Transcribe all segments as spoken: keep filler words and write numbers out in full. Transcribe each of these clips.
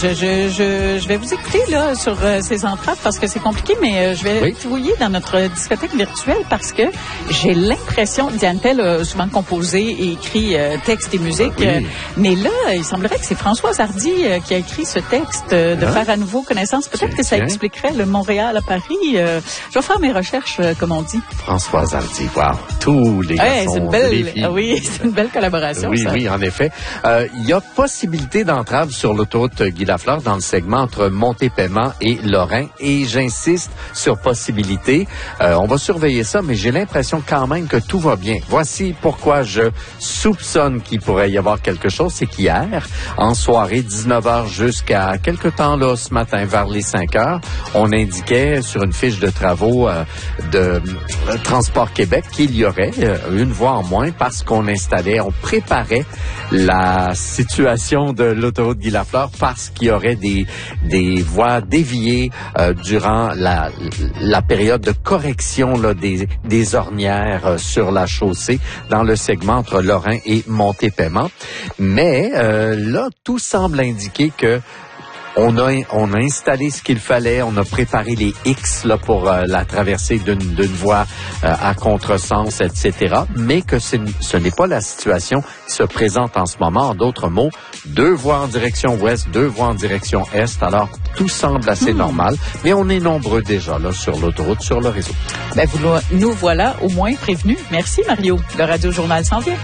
Je, je, je, je vais vous écouter là sur euh, ces entraves parce que c'est compliqué, mais euh, je vais oui. fouiller dans notre discothèque virtuelle parce que j'ai l'impression, Diane Tell a souvent composé et écrit euh, texte et musique, oui. euh, mais là, il semblerait que c'est Françoise Hardy euh, qui a écrit ce texte euh, de hein? Faire à nouveau connaissance. Peut-être que ça bien. Expliquerait le Montréal à Paris. Euh, je vais faire mes recherches, euh, comme on dit. Françoise Hardy, wow. Tous les ouais, garçons, c'est une belle, les filles. oui, c'est une belle collaboration. Oui, ça. oui, en effet. Il euh, y a possibilité d'entrave sur l'autoroute Guy Lafleur dans le segment entre Monté-Paiement et Lorrain. Et j'insiste sur possibilité. Euh, on va surveiller ça, mais j'ai l'impression quand même que tout va bien. Voici pourquoi je soupçonne qu'il pourrait y avoir quelque chose. C'est qu'hier, en soirée, dix-neuf heures jusqu'à quelque temps là, ce matin, vers les cinq heures, on indiquait sur une fiche de travaux euh, de euh, Transport Québec qu'il y aurait euh, une voie en moins parce qu'on installait, on préparait la situation de l'autoroute Guy Lafleur parce qu'il y aurait des des voies déviées euh, durant la la période de correction là, des des ornières euh, sur la chaussée dans le segment entre Lorrain et Monté-Paiement. Mais euh, là, tout semble indiquer que On a, on a installé ce qu'il fallait, on a préparé les X là, pour euh, la traversée d'une, d'une voie euh, à contresens, et cetera. Mais que ce n'est pas la situation qui se présente en ce moment. En d'autres mots, deux voies en direction ouest, deux voies en direction est. Alors, tout semble assez mmh. normal. Mais on est nombreux déjà là sur l'autoroute, sur le réseau. Ben, vous, nous voilà au moins prévenus. Merci Mario. Le Radio Journal s'en vient.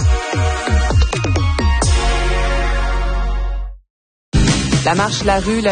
La marche la rue, la